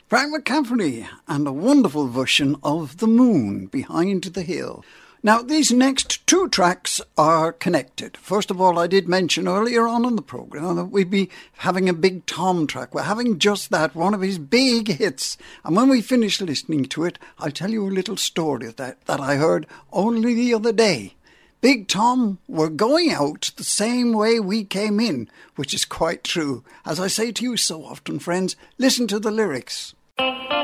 Frank McCaffrey and a wonderful version of The Moon, Behind the Hill. Now, these next two tracks are connected. First of all, I did mention earlier on in the programme that we'd be having a Big Tom track. We're having just that, one of his big hits. And when we finish listening to it, I'll tell you a little story that I heard only the other day. Big Tom were going out the same way we came in, which is quite true. As I say to you so often, friends, listen to the lyrics. Thank